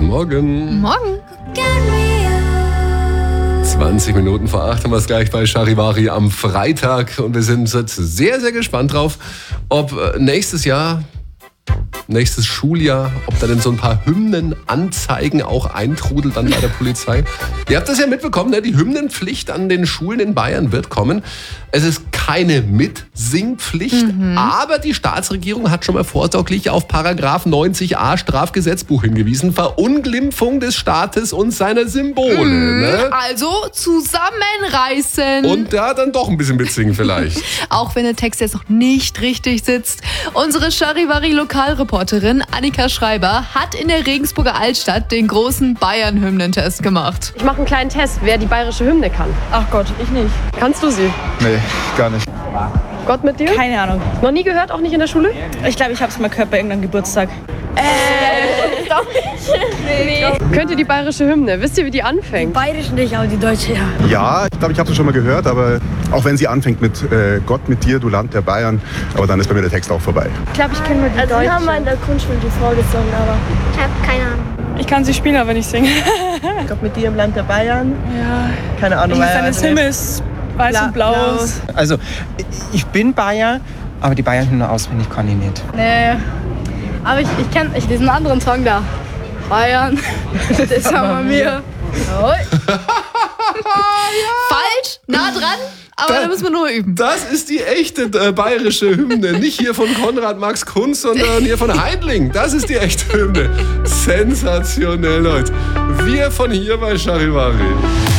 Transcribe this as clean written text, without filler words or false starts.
Morgen. Morgen. 20 Minuten vor 8 haben wir es gleich bei Charivari am Freitag. Und wir sind jetzt sehr, sehr gespannt drauf, ob nächstes Schuljahr, ob da denn so ein paar Hymnenanzeigen auch eintrudelt dann bei der Polizei. Ihr habt das ja mitbekommen, ne? Die Hymnenpflicht an den Schulen in Bayern wird kommen. Es ist keine Mitsingpflicht, aber die Staatsregierung hat schon mal vorsorglich auf Paragraph 90a Strafgesetzbuch hingewiesen. Verunglimpfung des Staates und seiner Symbole. Ne? Also zusammenreißen. Und da dann doch ein bisschen mitsingen vielleicht. Auch wenn der Text jetzt noch nicht richtig sitzt. Unsere Charivari-Lokalreporterin Annika Schreiber hat in der Regensburger Altstadt den großen Bayern-Hymnentest gemacht. Ich mache einen kleinen Test, wer die bayerische Hymne kann. Ach Gott, ich nicht. Kannst du sie? Nee, gar nicht. Gott mit dir? Keine Ahnung. Noch nie gehört, auch nicht in der Schule? Ich glaube, ich habe es mal gehört bei irgendeinem Geburtstag. Doch nicht. Nee. Könnt ihr die bayerische Hymne? Wisst ihr, wie die anfängt? Bayerisch nicht, aber die deutsche, ja. Ja, ich glaube, ich habe das schon mal gehört, aber auch wenn sie anfängt mit Gott mit dir, du Land der Bayern, aber dann ist bei mir der Text auch vorbei. Ich glaube, ich kenne nur die deutsche. Wir haben mal in der Grundschule die vorgesungen, aber ich habe keine Ahnung. Ich kann sie spielen, aber nicht singen. Gott mit dir im Land der Bayern. Ja. Keine Ahnung. Seines Himmels weiß und blau. Also, ich bin Bayer, aber die Bayern-Hymne auswendig kann ich nicht. Nee, aber ich kenne diesen anderen Song da. Bayern, das haben wir mir. Falsch, nah dran, aber da müssen wir nur üben. Das ist die echte bayerische Hymne. Nicht hier von Konrad Max Kunz, sondern hier von Heidling. Das ist die echte Hymne. Sensationell, Leute. Wir von hier bei Charivari.